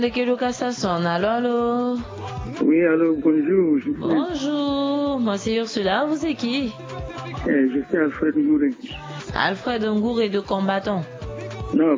De quel cas ça sonne? Allô, allô? Oui, allô, bonjour. Bonjour, monsieur Ursula, vous êtes qui? Je suis Alfred Ngouré. Alfred Ngouré de Combattant. Non,